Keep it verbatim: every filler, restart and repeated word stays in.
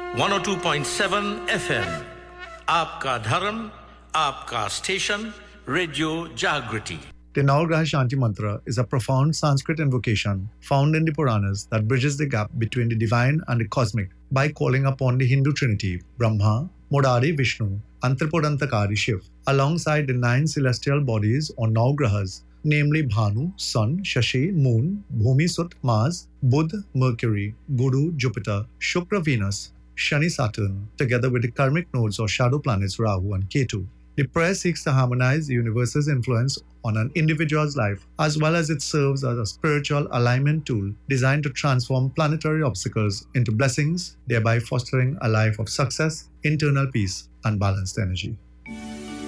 one oh two point seven F M. आपका धर्म, आपका स्टेशन, रेडियो जागृति. The Navagraha Shanti Mantra is a profound Sanskrit invocation found in the Puranas that bridges the gap between the divine and the cosmic by calling upon the Hindu trinity Brahma, Murari Vishnu, and Tripurantakari Shiv, alongside the nine celestial bodies or Navagrahas, namely Bhanu, Sun, Shashi, Moon, Bhumi, Sut, Mars, Budh, Mercury, Guru, Jupiter, Shukra, Venus, Shani, Saturn, together with the karmic nodes or shadow planets Rahu and Ketu. The prayer seeks to harmonize the universe's influence on an individual's life, as well as it serves as a spiritual alignment tool designed to transform planetary obstacles into blessings, thereby fostering a life of success, internal peace, and balanced energy.